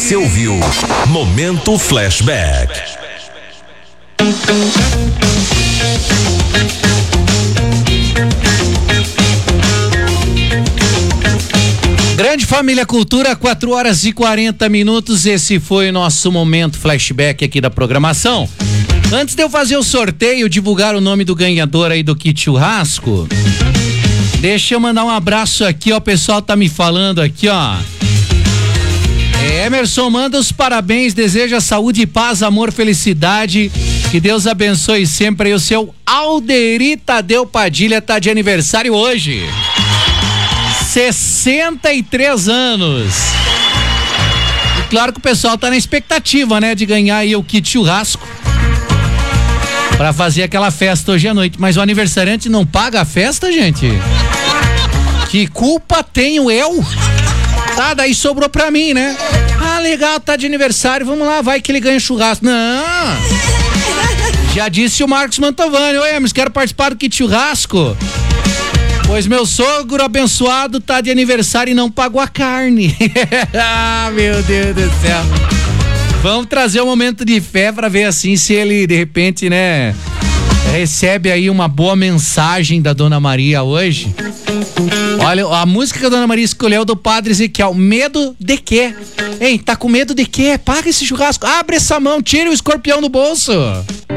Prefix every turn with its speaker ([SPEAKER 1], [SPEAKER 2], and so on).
[SPEAKER 1] Você ouviu Momento Flashback.
[SPEAKER 2] Grande Família Cultura, 4h40. Esse foi o nosso Momento Flashback aqui da programação. Antes de eu fazer o sorteio, divulgar o nome do ganhador aí do kit churrasco, deixa eu mandar um abraço aqui, ó. O pessoal tá me falando aqui, ó. Emerson manda os parabéns, deseja saúde, paz, amor, felicidade. Que Deus abençoe sempre aí o seu Alderi Tadeu Padilha, tá de aniversário hoje. 63 anos. E claro que o pessoal tá na expectativa, né, de ganhar aí o kit churrasco pra fazer aquela festa hoje à noite. Mas o aniversariante não paga a festa, gente? Que culpa tenho eu? Tá, daí sobrou pra mim, né? Ah, legal, tá de aniversário, vamos lá, vai que ele ganha churrasco. Não! Já disse o Marcos Mantovani: oi, mas quero participar do kit churrasco. Pois meu sogro abençoado tá de aniversário e não pagou a carne. Ah, meu Deus do céu. Vamos trazer um momento de fé pra ver assim se ele, de repente, né, recebe aí uma boa mensagem da Dona Maria hoje. Olha, a música que a Dona Maria escolheu do Padre Ezequiel, medo de quê? Ei, tá com medo de quê? Paga esse churrasco, abre essa mão, tira o escorpião do bolso.